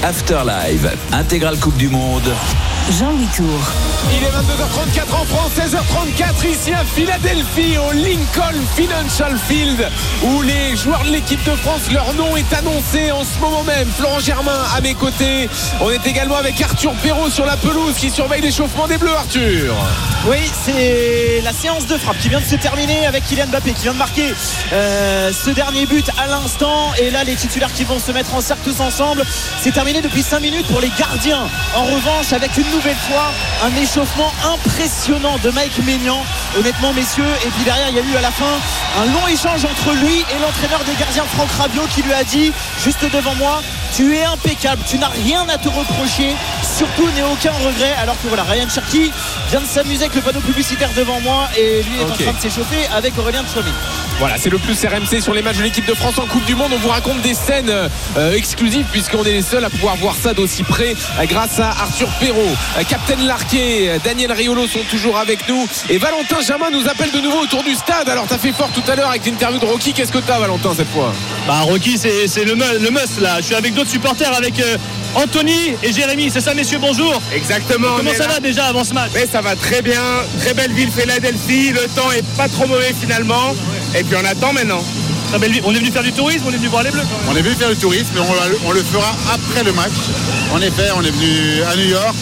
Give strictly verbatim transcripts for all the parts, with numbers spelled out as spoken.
Afterlive, intégrale Coupe du Monde. Jean-Louis Tour. Il est vingt-deux heures trente-quatre en France, seize heures trente-quatre ici à Philadelphie, au Lincoln Financial Field, où les joueurs de l'équipe de France, leur nom est annoncé en ce moment même. Florent Germain à mes côtés. On est également avec Arthur Perrault sur la pelouse qui surveille l'échauffement des Bleus. Arthur. Oui, c'est la séance de frappe qui vient de se terminer avec Kylian Mbappé qui vient de marquer euh, ce dernier but à l'instant. Et là, les titulaires qui vont se mettre en cercle tous ensemble. C'est terminé depuis cinq minutes pour les gardiens. En revanche, avec une nouvelle fois un échauffement impressionnant de Mike Maignan, honnêtement messieurs. Et puis derrière il y a eu à la fin un long échange entre lui et l'entraîneur des gardiens Franck Rabiot qui lui a dit juste devant moi: tu es impeccable, tu n'as rien à te reprocher, surtout n'aie aucun regret. Alors que voilà, Ryan Cherki vient de s'amuser avec le panneau publicitaire devant moi et lui est okay. en train de s'échauffer avec Aurélien Tchouameni. Voilà, c'est le plus R M C sur les matchs de l'équipe de France en Coupe du Monde. On vous raconte des scènes euh, exclusives puisqu'on est les seuls à pouvoir voir ça d'aussi près euh, grâce à Arthur Perrault. euh, Captain Larquet, euh, Daniel Riolo sont toujours avec nous et Valentin Jamin nous appelle de nouveau autour du stade. Alors t'as fait fort tout à l'heure avec l'interview de Rocky. Qu'est-ce que t'as, Valentin, cette fois? Bah Rocky, c'est, c'est le, le must là. Je suis avec d'autres supporters, avec euh, Anthony et Jérémy. C'est ça, messieurs, bonjour. Exactement. Comment ça là. va déjà avant ce match? Oui, ça va très bien. Très belle ville, Philadelphie. Le temps est pas trop mauvais finalement. Et puis on attend maintenant. Très belle ville. On est venu faire du tourisme, on est venu voir les Bleus. On est venu faire du tourisme, mais on, on le fera après le match. En effet, on est venu à New York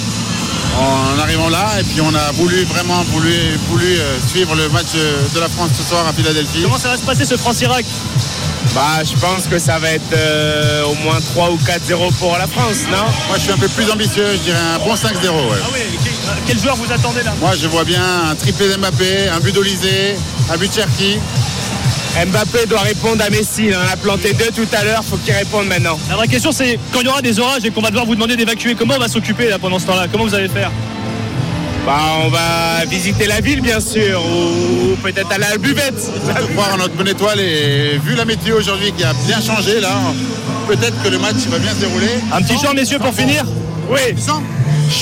en arrivant là, et puis on a voulu vraiment voulu, voulu euh, suivre le match de la France ce soir à Philadelphie. Comment ça va se passer ce France-Irak? Bah, je pense que ça va être euh, au moins trois ou quatre zéro pour la France, non? Moi, je suis un peu plus ambitieux, je dirais un bon cinq zéro. Ouais. Ah oui, quel, quel joueur vous attendez là? Moi, je vois bien un triplé d'Mbappé, un but d'Olysée, un but de Cherki. Mbappé doit répondre à Messi. Il en a planté deux tout à l'heure, faut qu'il réponde maintenant. La vraie question, c'est quand il y aura des orages et qu'on va devoir vous demander d'évacuer, comment on va s'occuper là pendant ce temps-là? Comment vous allez faire? Bah, on va visiter la ville bien sûr, ou peut-être aller à la buvette. On peut croire en notre bonne étoile, et vu la météo aujourd'hui qui a bien changé là, peut-être que le match va bien se dérouler. Un petit chant, messieurs, pour finir? Oui.